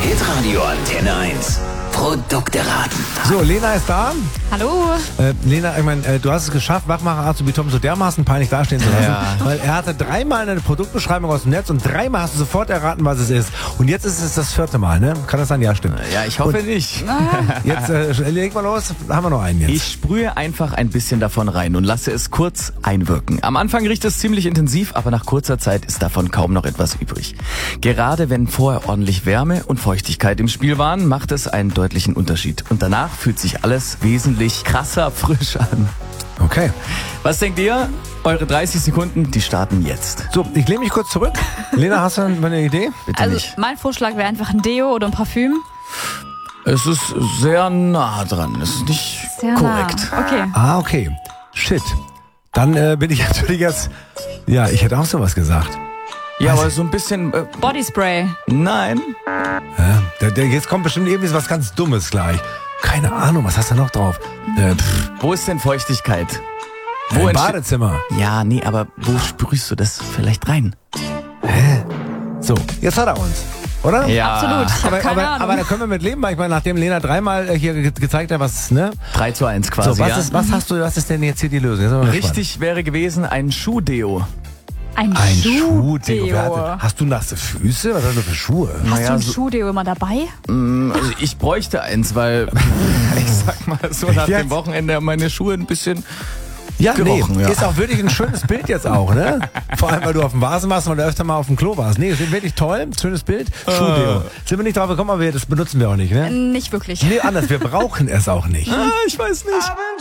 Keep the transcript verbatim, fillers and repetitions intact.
Hitradio Antenne eins. Produkte raten. So, Lena ist da. Hallo. Äh, Lena, ich meine, äh, du hast es geschafft, Wachmacher Arzt wie Tom so dermaßen peinlich dastehen zu lassen. Ja. Weil er hatte dreimal eine Produktbeschreibung aus dem Netz und dreimal hast du sofort erraten, was es ist. Und jetzt ist es das vierte Mal, ne? Kann das sein? Ja, stimmt. Ja, ich hoffe und nicht. Jetzt äh, leg mal los. Haben wir noch einen jetzt. Ich sprühe einfach ein bisschen davon rein und lasse es kurz einwirken. Am Anfang riecht es ziemlich intensiv, aber nach kurzer Zeit ist davon kaum noch etwas übrig. Gerade wenn vorher ordentlich Wärme und Feuchtigkeit im Spiel waren, macht es einen deutlichen Unterschied. Und danach fühlt sich alles wesentlich krasser frisch an. Okay. Was denkt ihr? Eure dreißig Sekunden, die starten jetzt. So, ich lehne mich kurz zurück. Lena, hast du eine Idee? Bitte Also nicht. mein Vorschlag wäre einfach ein Deo oder ein Parfüm. Es ist sehr nah dran. Es ist nicht Sehr korrekt. nah. Okay. Ah, okay. Shit. Dann äh, bin ich natürlich jetzt... Ja, ich hätte auch sowas gesagt. Ja, Weiß aber ich. so ein bisschen... Äh, Bodyspray. nein. Ja, der, der, jetzt kommt bestimmt irgendwie was ganz Dummes gleich. Keine Ahnung, was hast du noch drauf? Äh, pff, Wo ist denn Feuchtigkeit? Im entste- Badezimmer. Ja, nee, aber wo sprühst du das vielleicht rein? So, jetzt hat er uns, oder? Ja. Absolut. Ich hab Aber, keine aber, Ahnung. aber da können wir mit leben, weil ich meine, nachdem Lena dreimal äh, hier ge gezeigt hat, was, ne? drei zu eins quasi, So, was, ja? ist, was hast du, was ist denn jetzt hier die Lösung? Jetzt sind wir mal gespannt. Richtig wäre gewesen ein Schuhdeo. ein Ein Schuhdeo. Schuhdeo. Wer hatte- Hast du nasse Füße? Was hast du für Schuhe? Hast Naja, du ein so- Schuhdeo immer dabei? Also ich bräuchte eins, weil ich sag mal so nach Jetzt? dem Wochenende haben meine Schuhe ein bisschen... Ja, Gerochen, nee, ja. ist auch wirklich ein schönes Bild jetzt auch, ne? Vor allem, weil du auf dem Vasen warst und öfter mal auf dem Klo warst. Nee, ist wirklich toll, schönes Bild. Schuhdeo. Sind wir nicht drauf gekommen, aber wir- das benutzen wir auch nicht, ne? Nicht wirklich. Nee, anders, wir brauchen es auch nicht. Ah, ich weiß nicht.